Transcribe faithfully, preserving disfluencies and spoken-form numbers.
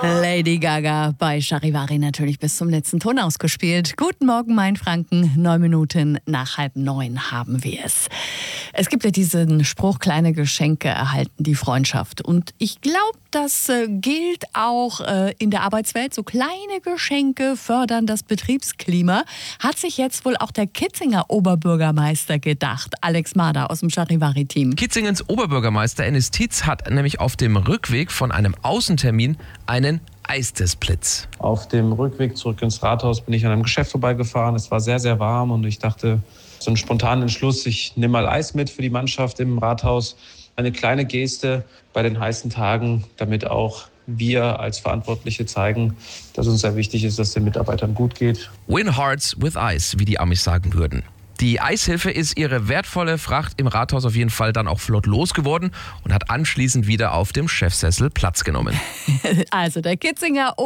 Lady Gaga bei Charivari natürlich bis zum letzten Ton ausgespielt. Guten Morgen, mein Franken. Neun Minuten nach halb neun haben wir es. Es gibt ja diesen Spruch, kleine Geschenke erhalten die Freundschaft. Und ich glaube, das äh, gilt auch äh, in der Arbeitswelt. So kleine Geschenke fördern das Betriebsklima. Hat sich jetzt wohl auch der Kitzinger Oberbürgermeister gedacht. Alex Mader aus dem Charivari-Team. Kitzingens Oberbürgermeister Ennis Tietz hat nämlich auf dem Rückweg von einem Außentermin einen Eistestblitz. Auf dem Rückweg zurück ins Rathaus bin ich an einem Geschäft vorbeigefahren. Es war sehr, sehr warm und ich dachte, so einen spontanen Entschluss, ich nehme mal Eis mit für die Mannschaft im Rathaus. Eine kleine Geste bei den heißen Tagen, damit auch wir als Verantwortliche zeigen, dass uns sehr wichtig ist, dass es den Mitarbeitern gut geht. Win Hearts with Ice, wie die Amis sagen würden. Die Eishilfe ist ihre wertvolle Fracht im Rathaus auf jeden Fall dann auch flott losgeworden und hat anschließend wieder auf dem Chefsessel Platz genommen. Also der Kitzinger